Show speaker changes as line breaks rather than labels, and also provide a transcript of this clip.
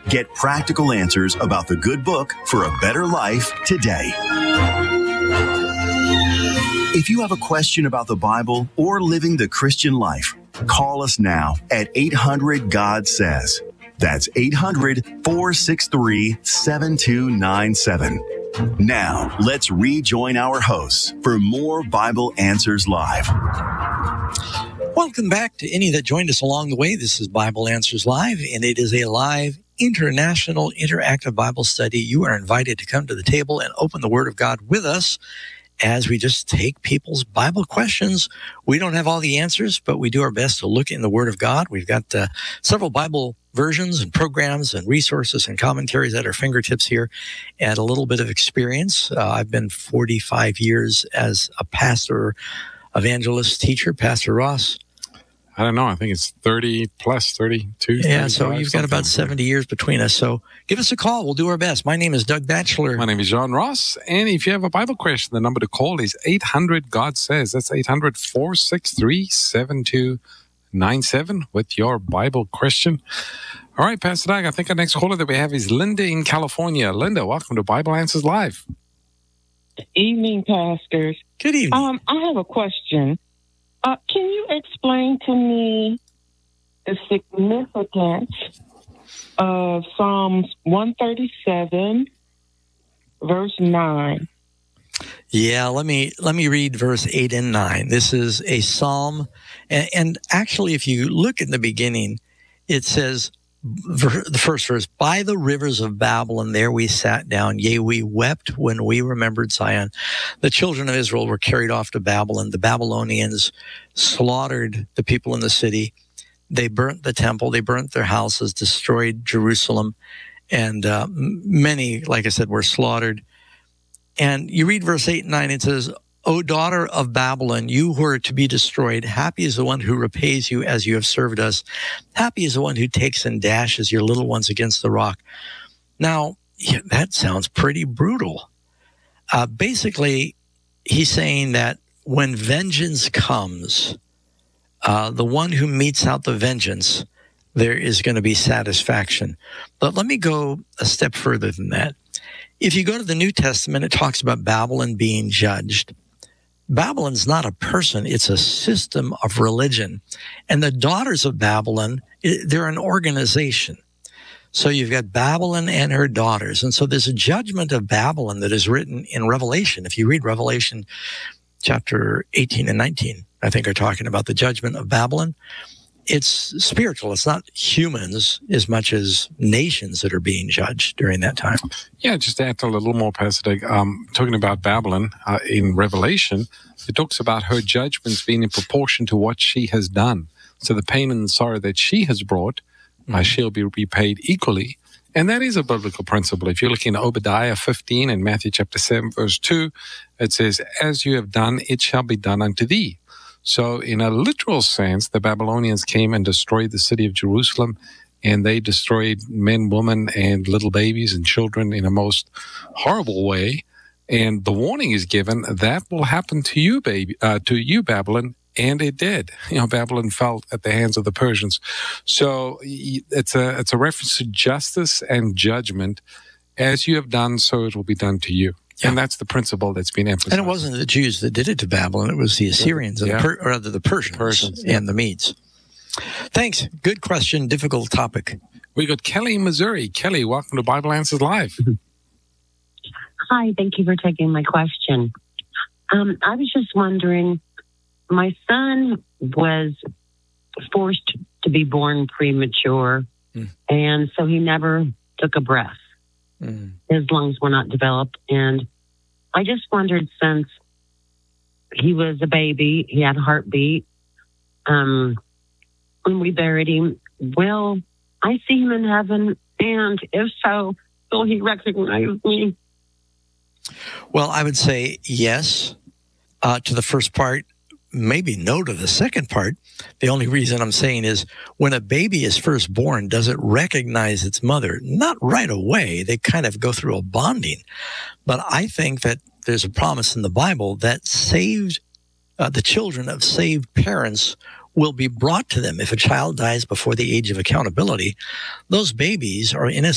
Get practical answers about the good book for a better life today. If you have a question about the Bible or living the Christian life, call us now at 800-GOD-SAYS. That's 800-463-7297. Now, let's rejoin our hosts for more Bible Answers Live.
Welcome back to any that joined us along the way. This is Bible Answers Live, and it is a live international interactive Bible study. You are invited to come to the table and open the Word of God with us as we just take people's Bible questions. We don't have all the answers, but we do our best to look in the Word of God. We've got several Bible versions and programs and resources and commentaries at our fingertips here, and a little bit of experience. I've been 45 years as a pastor, evangelist, teacher. Pastor Ross?
I don't know. I think it's 30 plus 32.
Yeah, so you've got about 70 years between us. So give us a call. We'll do our best. My name is Doug Batchelor.
My name is John Ross. And if you have a Bible question, the number to call is 800-GOD-SAYS. That's 800-463-7297 with your Bible question. All right, Pastor Doug, I think our next caller that we have is Linda in California. Linda, welcome to Bible Answers Live.
Evening, pastors.
Good evening.
I have a question. Can you explain to me the significance of Psalms 137, verse 9?
Yeah, let me read verse 8 and 9. This is a psalm, and actually, if you look in the beginning, it says, the first verse, by the rivers of Babylon, there we sat down. Yea, we wept when we remembered Zion. The children of Israel were carried off to Babylon. The Babylonians slaughtered the people in the city. They burnt the temple. They burnt their houses, destroyed Jerusalem. And many, like I said, were slaughtered. And you read verse 8 and 9, it says, O daughter of Babylon, you who are to be destroyed, happy is the one who repays you as you have served us. Happy is the one who takes and dashes your little ones against the rock. Now, that sounds pretty brutal. Basically, he's saying that when vengeance comes, the one who metes out the vengeance, there is going to be satisfaction. But let me go a step further than that. If you go to the New Testament, it talks about Babylon being judged. Babylon's not a person, it's a system of religion. And the daughters of Babylon, they're an organization. So you've got Babylon and her daughters. And so there's a judgment of Babylon that is written in Revelation. If you read Revelation chapter 18 and 19, I think are talking about the judgment of Babylon. It's spiritual. It's not humans as much as nations that are being judged during that time.
Yeah, just to add a little more, Pastor Doug, talking about Babylon in Revelation, it talks about her judgments being in proportion to what she has done. So the pain and the sorrow that she has brought, she'll be repaid equally. And that is a biblical principle. If you look in Obadiah 15 and Matthew chapter 7, verse 2, it says, as you have done, it shall be done unto thee. So in a literal sense, the Babylonians came and destroyed the city of Jerusalem, and they destroyed men, women, and little babies and children in a most horrible way. And the warning is given, that will happen to you, Babylon, and it did. Babylon fell at the hands of the Persians. So it's a reference to justice and judgment. As you have done, so it will be done to you. Yeah. And that's the principle that's been emphasized.
And it wasn't the Jews that did it to Babylon. It was the Assyrians, or rather the Persians and the Medes. Thanks. Good question. Difficult topic.
We got Kelly in Missouri. Kelly, welcome to Bible Answers Live.
Hi. Thank you for taking my question. I was just wondering, my son was forced to be born premature, and so he never took a breath. His lungs were not developed. And I just wondered, since he was a baby, he had a heartbeat, when we buried him, will I see him in heaven? And if so, will he recognize me?
Well, I would say yes to the first part, maybe no to the second part. The only reason I'm saying is when a baby is first born, does it recognize its mother? Not right away. They kind of go through a bonding. But I think that there's a promise in the Bible that the children of saved parents will be brought to them. If a child dies before the age of accountability, those babies are in a